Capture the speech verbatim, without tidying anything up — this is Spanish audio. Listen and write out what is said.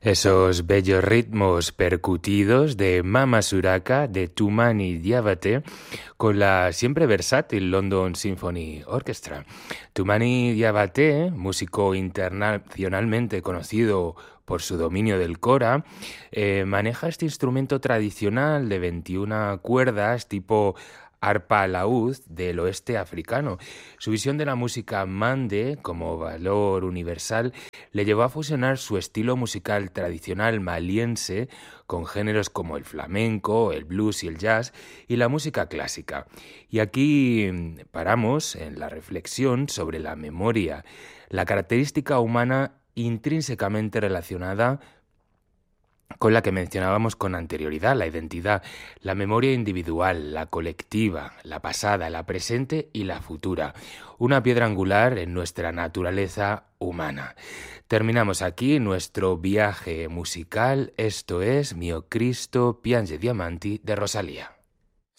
Esos bellos ritmos percutidos de Mama Suraka de Toumani Diabaté con la siempre versátil London Symphony Orchestra. Toumani Diabaté, músico internacionalmente conocido por su dominio del kora, eh, maneja este instrumento tradicional de veintiuna cuerdas tipo arpa laúd del oeste africano. Su visión de la música mande como valor universal le llevó a fusionar su estilo musical tradicional maliense con géneros como el flamenco, el blues y el jazz y la música clásica. Y aquí paramos en la reflexión sobre la memoria, la característica humana intrínsecamente relacionada con la que mencionábamos con anterioridad, la identidad, la memoria individual, la colectiva, la pasada, la presente y la futura, una piedra angular en nuestra naturaleza humana. Terminamos aquí nuestro viaje musical, esto es Mio Cristo Piange Diamanti de Rosalía.